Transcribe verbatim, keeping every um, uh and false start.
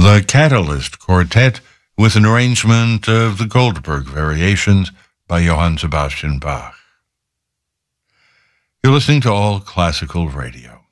the Catalyst Quartet with an arrangement of the Goldberg Variations by Johann Sebastian Bach. You're listening to All Classical Radio.